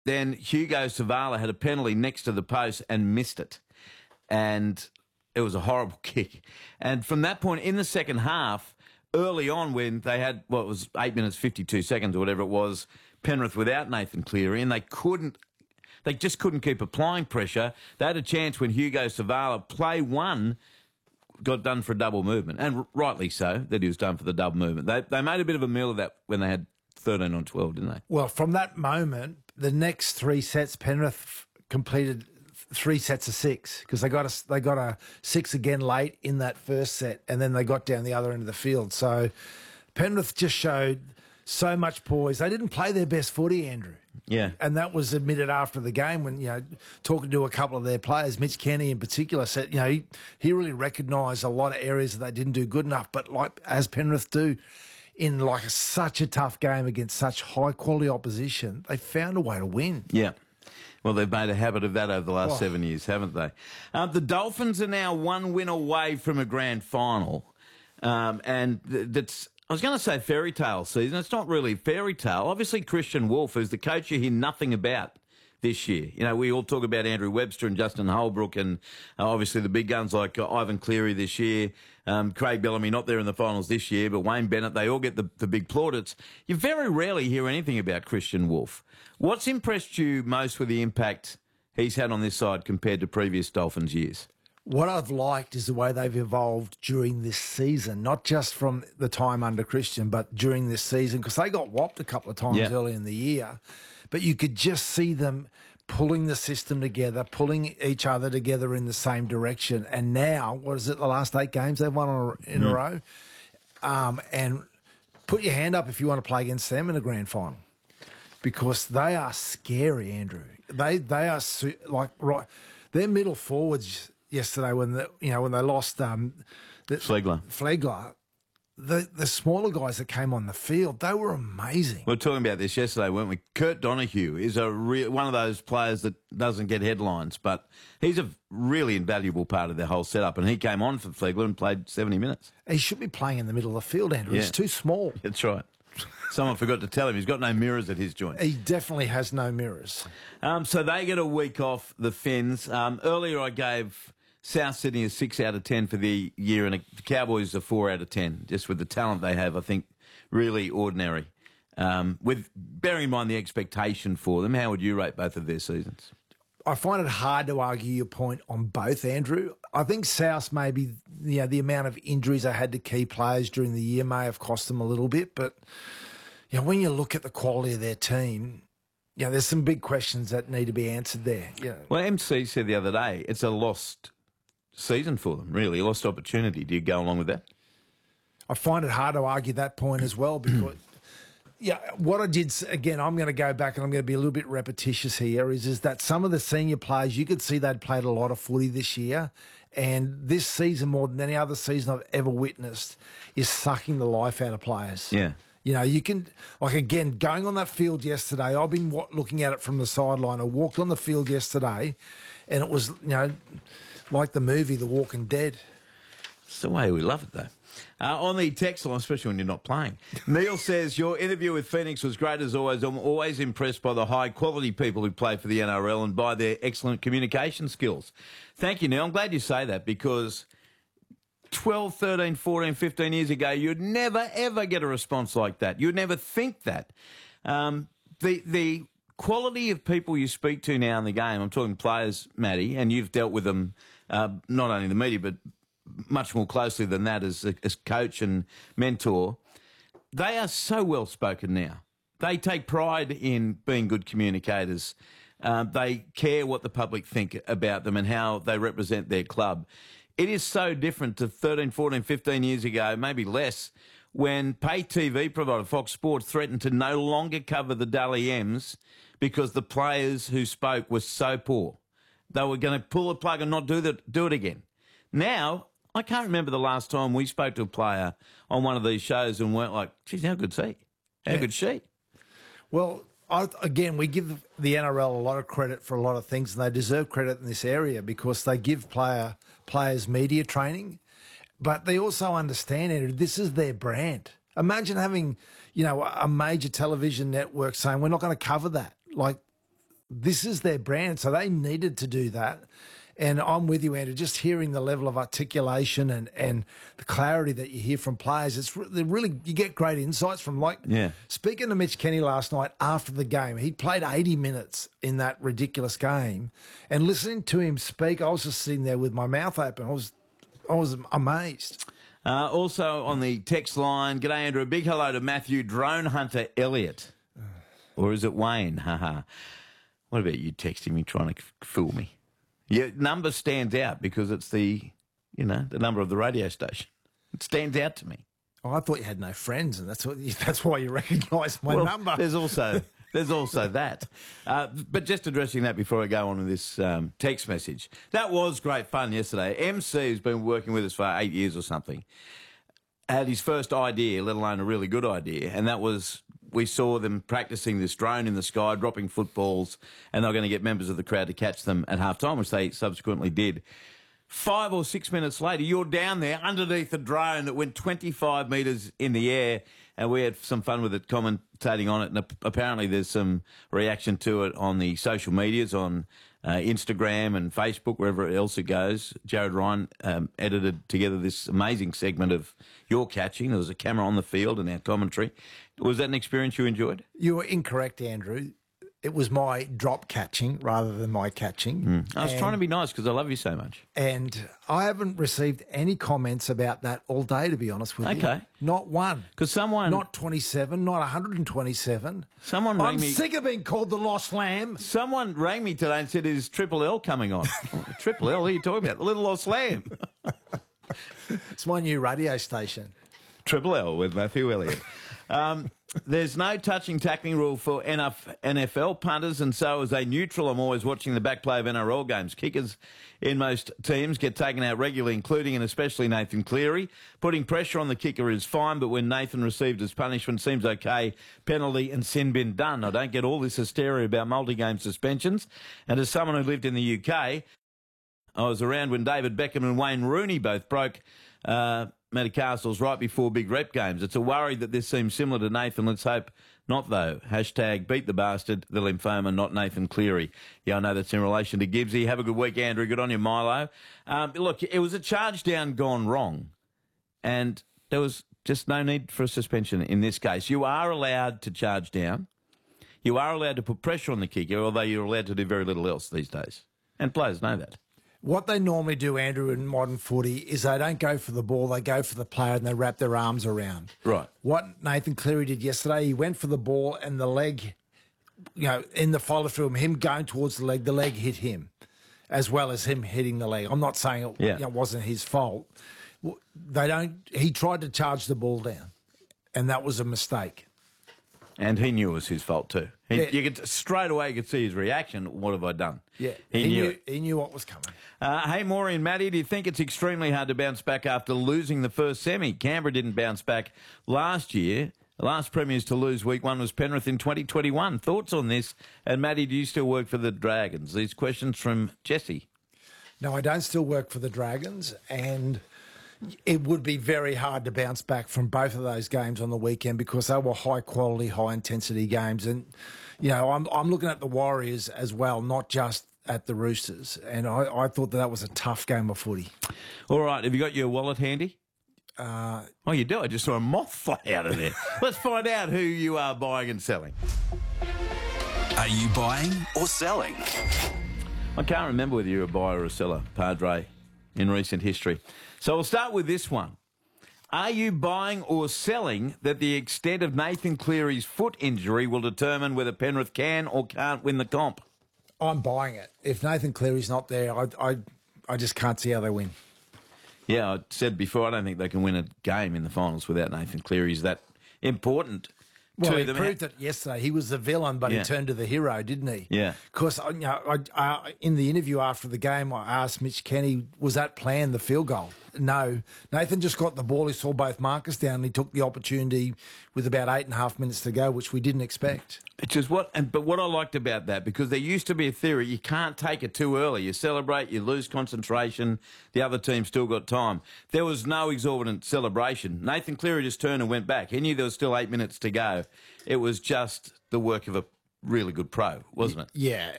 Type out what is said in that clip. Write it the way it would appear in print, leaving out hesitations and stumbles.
then Hugo Savala had a penalty next to the post and missed it. And it was a horrible kick. And from that point in the second half, early on when they had, it was 8 minutes, 52 seconds or whatever it was, Penrith without Nathan Cleary, and they just couldn't keep applying pressure. They had a chance when Hugo Savala, play one, got done for a double movement, and rightly so that he was done for the double movement. They made a bit of a meal of that when they had 13 on 12, didn't they? Well, from that moment, the next three sets, Penrith completed 3 sets of 6 because they got a 6 again late in that first set, and then they got down the other end of the field. So Penrith just showed so much poise. They didn't play their best footy, Andrew. Yeah. And that was admitted after the game when, talking to a couple of their players, Mitch Kenny in particular said, he really recognised a lot of areas that they didn't do good enough. But like as Penrith do in such a tough game against such high quality opposition, they found a way to win. Yeah. Well, they've made a habit of that over the last 7 years, haven't they? The Dolphins are now 1 win away from a grand final. And that's, I was going to say fairy tale season. It's not really fairy tale. Obviously, Christian Wolf, who's the coach you hear nothing about this year. We all talk about Andrew Webster and Justin Holbrook and obviously the big guns like Ivan Cleary this year, Craig Bellamy not there in the finals this year, but Wayne Bennett, they all get the big plaudits. You very rarely hear anything about Christian Wolf. What's impressed you most with the impact he's had on this side compared to previous Dolphins years? What I've liked is the way they've evolved during this season, not just from the time under Christian, but during this season, because they got whopped a couple of times early in the year. But you could just see them pulling the system together, pulling each other together in the same direction. And now, what is it, the last 8 games they've won in a row? And put your hand up if you want to play against them in a grand final, because they are scary, Andrew. They are right. Their middle forwards yesterday when they lost Flegler. The smaller guys that came on the field, they were amazing. We were talking about this yesterday, weren't we? Kurt Donahue is one of those players that doesn't get headlines, but he's a really invaluable part of their whole setup, and he came on for Flegler and played 70 minutes. He should be playing in the middle of the field, Andrew. He's too small. That's right. Someone forgot to tell him he's got no mirrors at his joint. He definitely has no mirrors. So they get a week off, the Finns. Earlier I gave South Sydney a 6 out of 10 for the year, and the Cowboys a 4 out of 10, just with the talent they have. I think really ordinary. With bearing in mind the expectation for them, how would you rate both of their seasons? I find it hard to argue your point on both, Andrew. I think South maybe the amount of injuries they had to key players during the year may have cost them a little bit, but when you look at the quality of their team, there's some big questions that need to be answered there. Well, MC said the other day it's a lost season for them, really, a lost opportunity. Do you go along with that? I find it hard to argue that point as well because, what I did, again, I'm going to go back and I'm going to be a little bit repetitious here, is that some of the senior players, you could see they'd played a lot of footy this year, and this season, more than any other season I've ever witnessed, is sucking the life out of players. Yeah. You can, again, going on that field yesterday, I've been looking at it from the sideline. I walked on the field yesterday, and it was, like the movie The Walking Dead. It's the way we love it, though. On the text line, especially when you're not playing, Neil says, your interview with Phoenix was great as always. I'm always impressed by the high-quality people who play for the NRL and by their excellent communication skills. Thank you, Neil. I'm glad you say that because 12, 13, 14, 15 years ago, you'd never, ever get a response like that. You'd never think that. The quality of people you speak to now in the game, I'm talking players, Matty, and you've dealt with them, not only in the media, but much more closely than that as coach and mentor. They are so well spoken now. They take pride in being good communicators. They care what the public think about them and how they represent their club. It is so different to 13, 14, 15 years ago, maybe less, when pay TV provider Fox Sports threatened to no longer cover the Dally M's because the players who spoke were so poor. They were going to pull the plug and not do it again. Now, I can't remember the last time we spoke to a player on one of these shows and weren't like, geez, how good's he? How good's she? Well, again, we give the NRL a lot of credit for a lot of things, and they deserve credit in this area because they give players media training, but they also understand it. This is their brand. Imagine having, a major television network saying, we're not going to cover that. this is their brand, so they needed to do that. And I'm with you, Andrew. Just hearing the level of articulation and the clarity that you hear from players, you get great insights from speaking to Mitch Kenny last night after the game. He played 80 minutes in that ridiculous game, and listening to him speak, I was just sitting there with my mouth open. I was amazed. Also on the text line, g'day Andrew. A big hello to Matthew Drone Hunter Elliott, or is it Wayne? Haha. What about you texting me trying to fool me? Your number stands out because it's the number of the radio station. It stands out to me. Oh, I thought you had no friends, and that's why you recognise my number. There's also that. But just addressing that before I go on with this text message, that was great fun yesterday. MC has been working with us for 8 years or something. Had his first idea, let alone a really good idea, and that was we saw them practicing this drone in the sky, dropping footballs, and they're going to get members of the crowd to catch them at half-time, which they subsequently did. 5 or 6 minutes later, you're down there underneath a drone that went 25 metres in the air, and we had some fun with it, commentating on it, and apparently there's some reaction to it on the social medias, on Instagram and Facebook, wherever else it goes. Jared Ryan edited together this amazing segment of your catching. There was a camera on the field and our commentary. Was that an experience you enjoyed? You were incorrect, Andrew. It was my drop catching rather than my catching. I was trying to be nice because I love you so much. And I haven't received any comments about that all day, to be honest with you. Okay. Not one. Because Not 27, not 127. I'm sick of being called the lost lamb. Someone rang me today and said, is Triple L coming on? Triple L? What are you talking about? The little lost lamb. It's my new radio station. Triple L with Matthew Elliott. There's no touching tackling rule for NFL punters, and so as a neutral, I'm always watching the back play of NRL games. Kickers in most teams get taken out regularly, including and especially Nathan Cleary. Putting pressure on the kicker is fine, but when Nathan received his punishment, seems okay. Penalty and sin bin done. I don't get all this hysteria about multi-game suspensions. And as someone who lived in the UK, I was around when David Beckham and Wayne Rooney both broke metatarsals right before big rep games. It's a worry that this seems similar to Nathan. Let's hope not, though. Hashtag beat the bastard, the lymphoma, not Nathan Cleary. Yeah, I know that's in relation to Gibbsy. Have a good week, Andrew. Good on you, Milo. Look, it was a charge down gone wrong, and there was just no need for a suspension in this case. You are allowed to charge down. You are allowed to put pressure on the kicker, although you're allowed to do very little else these days. And players know that. What they normally do, Andrew, in modern footy is they don't go for the ball, they go for the player and they wrap their arms around. Right. What Nathan Cleary did yesterday, he went for the ball and the leg, in the follow-through, him going towards the leg hit him, as well as him hitting the leg. I'm not saying it wasn't his fault. He tried to charge the ball down, and that was a mistake. And he knew it was his fault too. You could straight away you could see his reaction. What have I done? Yeah, he knew. He knew what was coming. Hey, Maury and Matty, do you think it's extremely hard to bounce back after losing the first semi? Canberra didn't bounce back last year. The last premiers to lose week one was Penrith in 2021. Thoughts on this? And Matty, do you still work for the Dragons? These questions from Jesse. No, I don't still work for the Dragons, and it would be very hard to bounce back from both of those games on the weekend because they were high-quality, high-intensity games. And, I'm looking at the Warriors as well, not just at the Roosters. And I thought that was a tough game of footy. All right. Have you got your wallet handy? Oh, you do? I just saw a moth fly out of there. Let's find out who you are buying and selling. Are you buying or selling? I can't remember whether you're a buyer or a seller, Padre, in recent history. So we'll start with this one. Are you buying or selling that the extent of Nathan Cleary's foot injury will determine whether Penrith can or can't win the comp? I'm buying it. If Nathan Cleary's not there, I just can't see how they win. Yeah, I said before, I don't think they can win a game in the finals without Nathan Cleary. Is that important? Well, he proved it yesterday. He was the villain, but he turned to the hero, didn't he? Yeah. Because in the interview after the game, I asked Mitch Kenny, was that planned, the field goal? No. Nathan just got the ball. He saw both markers down and he took the opportunity with about 8.5 minutes to go, which we didn't expect. But what I liked about that, because there used to be a theory, you can't take it too early. You celebrate, you lose concentration, the other team still got time. There was no exorbitant celebration. Nathan Cleary just turned and went back. He knew there was still 8 minutes to go. It was just the work of a really good pro, wasn't it? Yeah,